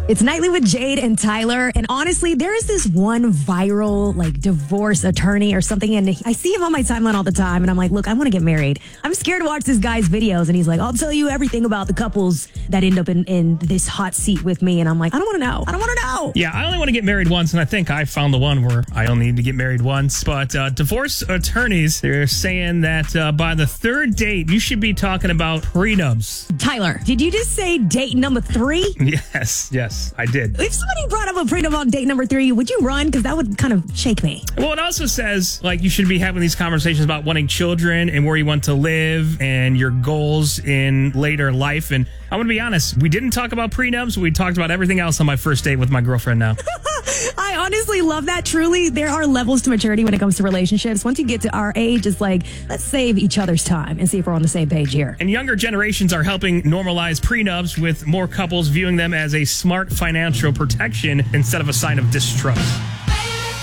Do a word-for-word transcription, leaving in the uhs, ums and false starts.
It's Nightly with Jade and Tyler. And honestly, there is this one viral like divorce attorney or something. And I see him on my timeline all the time. And I'm like, look, I want to get married. I'm scared to watch this guy's videos. And he's like, I'll tell you everything about the couples that end up in, in this hot seat with me. And I'm like, I don't want to know. I don't want to know. Yeah, I only want to get married once. And I think I found the one where I only need to get married once. But uh, divorce attorneys, they're saying that uh, by the third date, you should be talking about prenups. Tyler, did you just say date number three? Yes, yes. I did. If somebody brought up a prenup on date number three, would you run? Because that would kind of shake me. Well, it also says, like, you should be having these conversations about wanting children and where you want to live and your goals in later life. And I'm going to be honest, we didn't talk about prenups. We talked about everything else on my first date with my girlfriend now. I honestly love that. Truly, there are levels to maturity when it comes to relationships. Once you get to our age, it's like, let's save each other's time and see if we're on the same page here. And younger generations are helping normalize prenups with more couples viewing them as a smart financial protection instead of a sign of distrust.